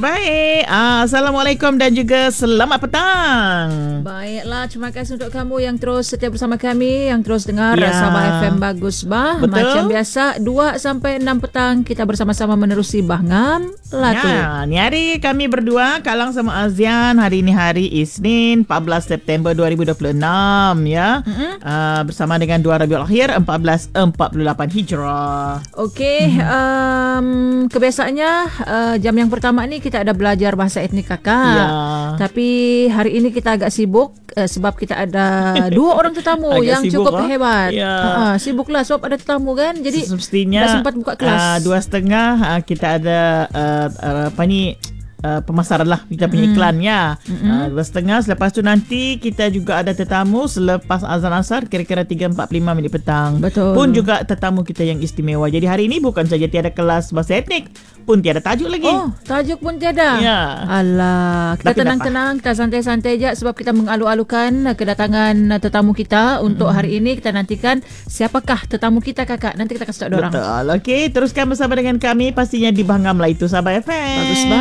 Baik. Assalamualaikum dan juga selamat petang. Baiklah, terima kasih untuk kamu yang terus setia bersama kami, yang terus dengar Sabah FM Bagus Bah. Betul. Macam biasa 2 sampai 6 petang kita bersama-sama menerusi Bah Ngam Latu. Ya, ni hari kami berdua Kalang sama Azian. Hari ini hari Isnin 14 September 2026 ya. Bersama dengan 2 Rabiul Akhir 1448 Hijrah. Okey, kebiasaannya jam yang pertama ni kita ada belajar bahasa etnik kakak. Ya. Tapi hari ini kita agak sibuk sebab kita ada 2 orang tetamu yang sibuk, cukup hebat. Ya. Sibuklah sebab ada tetamu kan. Jadi semestinya dah sempat buka kelas. 2.30 kita ada pemasaran lah, kita punya iklannya. 2.30. Selepas tu nanti kita juga ada tetamu selepas azan asar kira-kira 3.45 minit petang. Betul. Pun juga tetamu kita yang istimewa. Jadi hari ini bukan saja tiada kelas bahasa etnik, pun tiada tajuk lagi. Oh, tajuk pun tiada. Ya. Alah, kita Tapi tenang-tenang, kita santai-santai je sebab kita mengalu-alukan kedatangan tetamu kita untuk hari ini. Kita nantikan siapakah tetamu kita kakak. Nanti kita kasih tahu dorang. Betul. Okey, teruskan bersama dengan kami pastinya di Bah Ngam lah itu Sabah FM. Bagus, Bah.